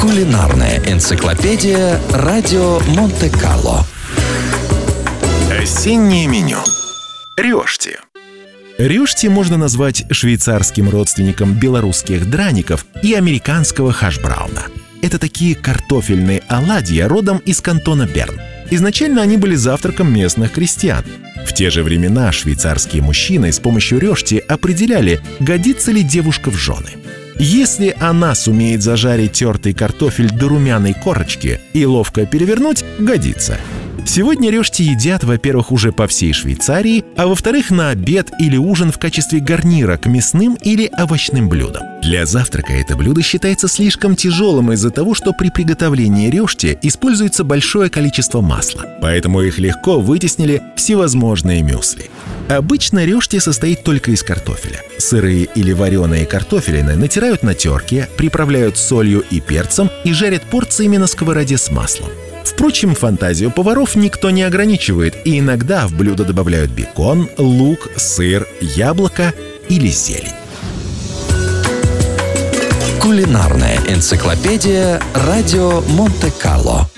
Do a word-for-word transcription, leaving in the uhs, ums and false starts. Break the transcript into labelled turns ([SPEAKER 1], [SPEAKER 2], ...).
[SPEAKER 1] Кулинарная энциклопедия «Радио Монте-Карло».
[SPEAKER 2] Осеннее меню. Рёшти.
[SPEAKER 3] Рёшти можно назвать швейцарским родственником белорусских драников и американского хаш-брауна. Это такие картофельные оладьи родом из кантона Берн. Изначально они были завтраком местных крестьян. В те же времена швейцарские мужчины с помощью рёшти определяли, годится ли девушка в жены. Если она сумеет зажарить тертый картофель до румяной корочки и ловко перевернуть, годится. Сегодня рёшти едят, во-первых, уже по всей Швейцарии, а во-вторых, на обед или ужин в качестве гарнира к мясным или овощным блюдам. Для завтрака это блюдо считается слишком тяжелым из-за того, что при приготовлении рёшти используется большое количество масла, поэтому их легко вытеснили всевозможные мюсли. Обычно рёшти состоит только из картофеля. Сырые или вареные картофелины натирают на терке, приправляют солью и перцем и жарят порциями на сковороде с маслом. Впрочем, фантазию поваров никто не ограничивает, и иногда в блюдо добавляют бекон, лук, сыр, яблоко или зелень.
[SPEAKER 1] Кулинарная энциклопедия «Радио Монте-Карло».